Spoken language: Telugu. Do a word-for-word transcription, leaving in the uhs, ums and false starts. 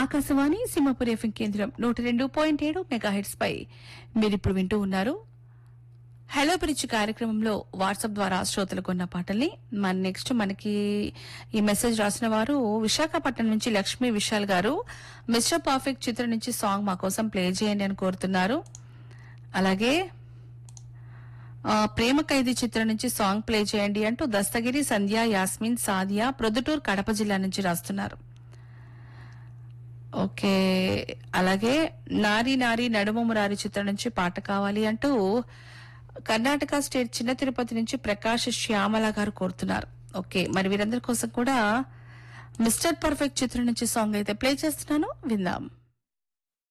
ఆకాశవాణి సింహపురి ఎఫ్ఎం కేంద్రం నూట రెండు పాయింట్ ఏడు మెగాహెట్స్ పై మీరిప్పుడు వింటూ ఉన్నారు హలో పిరిచి కార్యక్రమంలో వాట్సాప్ ద్వారా శ్రోతలు కొన్న పాటల్ని మన నెక్స్ట్ మనకి ఈ మెసేజ్ రాసిన వారు విశాఖపట్నం నుంచి లక్ష్మీ విశాల్ గారు మిస్టర్ పర్ఫెక్ట్ చిత్రం నుంచి సాంగ్ మా కోసం ప్లే చేయండి అని కోరుతున్నారు. అలాగే ఆ, ప్రేమ ఖైదీ చిత్రం నుంచి సాంగ్ ప్లే చేయండి అంటూ దస్తగిరి సంధ్య యాస్మిన్ సాదియా ప్రొద్దుటూరు కడప జిల్లా నుంచి రాస్తున్నారు. ఓకే, అలాగే నారి నారి నడుమ మురారి చిత్రం నుంచి పాట కావాలి అంటూ కర్ణాటక స్టేట్ చిన్న తిరుపతి నుంచి ప్రకాష్ శ్యామల గారు కోరుతున్నారు. ఓకే, మరి వీరందరి కోసం కూడా మిస్టర్ పర్ఫెక్ట్ చిత్రం నుంచి సాంగ్ అయితే ప్లే చేస్తున్నాను, విందాం.